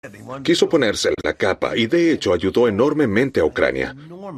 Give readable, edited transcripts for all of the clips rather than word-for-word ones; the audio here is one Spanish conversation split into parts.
Quiso ponerse la capa y de hecho ayudó enormemente a Ucrania.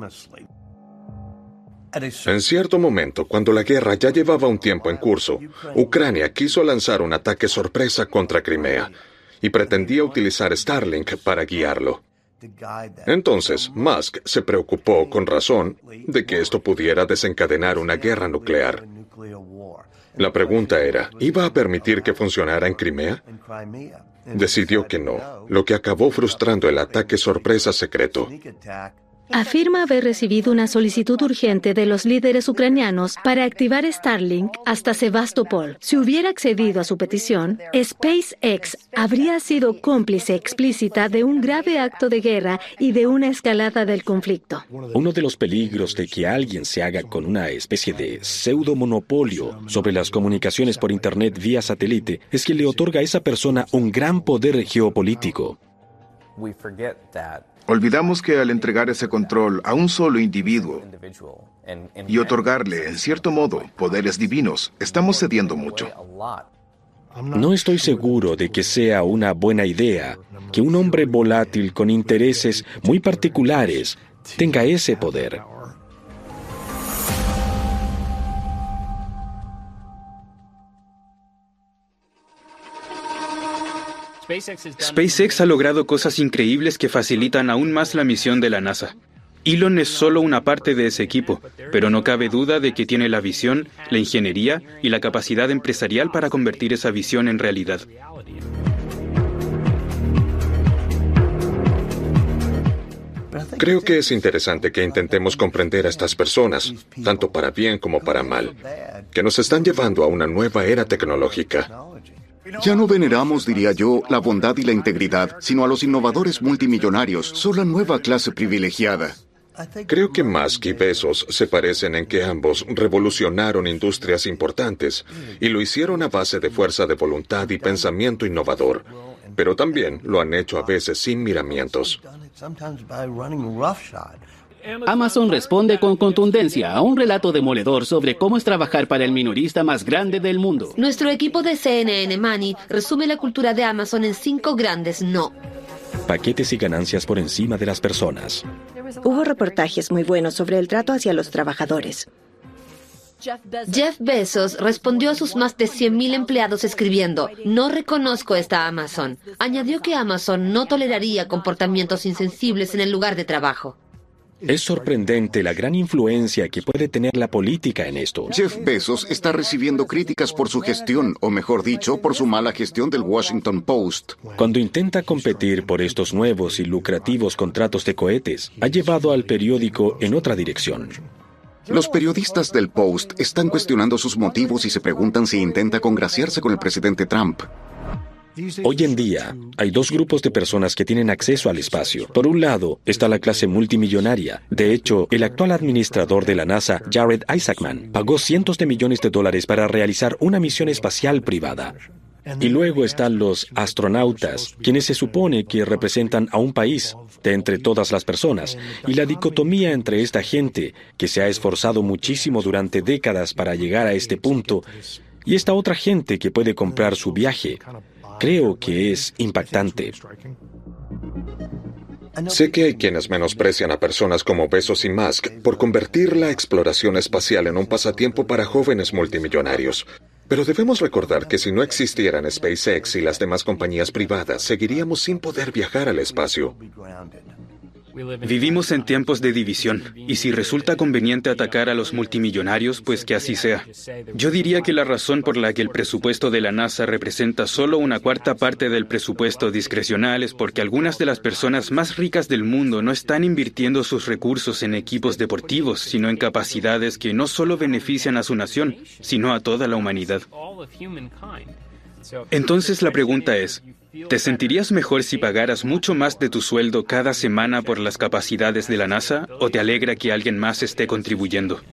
En cierto momento, cuando la guerra ya llevaba un tiempo en curso, Ucrania quiso lanzar un ataque sorpresa contra Crimea y pretendía utilizar Starlink para guiarlo. Entonces, Musk se preocupó, con razón, de que esto pudiera desencadenar una guerra nuclear. La pregunta era, ¿iba a permitir que funcionara en Crimea? Decidió que no, lo que acabó frustrando el ataque sorpresa secreto. Afirma haber recibido una solicitud urgente de los líderes ucranianos para activar Starlink hasta Sebastopol. Si hubiera accedido a su petición, SpaceX habría sido cómplice explícita de un grave acto de guerra y de una escalada del conflicto. Uno de los peligros de que alguien se haga con una especie de pseudomonopolio sobre las comunicaciones por Internet vía satélite es que le otorga a esa persona un gran poder geopolítico. Olvidamos que al entregar ese control a un solo individuo y otorgarle, en cierto modo, poderes divinos, estamos cediendo mucho. No estoy seguro de que sea una buena idea que un hombre volátil con intereses muy particulares tenga ese poder. SpaceX ha logrado cosas increíbles que facilitan aún más la misión de la NASA. Elon es solo una parte de ese equipo, pero no cabe duda de que tiene la visión, la ingeniería y la capacidad empresarial para convertir esa visión en realidad. Creo que es interesante que intentemos comprender a estas personas, tanto para bien como para mal, que nos están llevando a una nueva era tecnológica. Ya no veneramos, diría yo, la bondad y la integridad, sino a los innovadores multimillonarios. Son la nueva clase privilegiada. Creo que Musk y Bezos se parecen en que ambos revolucionaron industrias importantes y lo hicieron a base de fuerza de voluntad y pensamiento innovador, pero también lo han hecho a veces sin miramientos. Amazon responde con contundencia a un relato demoledor sobre cómo es trabajar para el minorista más grande del mundo. Nuestro equipo de CNN Money resume la cultura de Amazon en 5 grandes no. Paquetes y ganancias por encima de las personas. Hubo reportajes muy buenos sobre el trato hacia los trabajadores. Jeff Bezos respondió a sus más de 100.000 empleados escribiendo: "No reconozco esta Amazon". Añadió que Amazon no toleraría comportamientos insensibles en el lugar de trabajo. Es sorprendente la gran influencia que puede tener la política en esto. Jeff Bezos está recibiendo críticas por su gestión, o mejor dicho, por su mala gestión del Washington Post. Cuando intenta competir por estos nuevos y lucrativos contratos de cohetes, ha llevado al periódico en otra dirección. Los periodistas del Post están cuestionando sus motivos y se preguntan si intenta congraciarse con el presidente Trump. Hoy en día, hay 2 grupos de personas que tienen acceso al espacio. Por un lado, está la clase multimillonaria. De hecho, el actual administrador de la NASA, Jared Isaacman, pagó cientos de millones de dólares para realizar una misión espacial privada. Y luego están los astronautas, quienes se supone que representan a un país de entre todas las personas, y la dicotomía entre esta gente, que se ha esforzado muchísimo durante décadas para llegar a este punto, y esta otra gente que puede comprar su viaje. Creo que es impactante. Sé que hay quienes menosprecian a personas como Bezos y Musk por convertir la exploración espacial en un pasatiempo para jóvenes multimillonarios. Pero debemos recordar que si no existieran SpaceX y las demás compañías privadas, seguiríamos sin poder viajar al espacio. Vivimos en tiempos de división, y si resulta conveniente atacar a los multimillonarios, pues que así sea. Yo diría que la razón por la que el presupuesto de la NASA representa solo una cuarta parte del presupuesto discrecional es porque algunas de las personas más ricas del mundo no están invirtiendo sus recursos en equipos deportivos, sino en capacidades que no solo benefician a su nación, sino a toda la humanidad. Entonces la pregunta es, ¿te sentirías mejor si pagaras mucho más de tu sueldo cada semana por las capacidades de la NASA o te alegra que alguien más esté contribuyendo?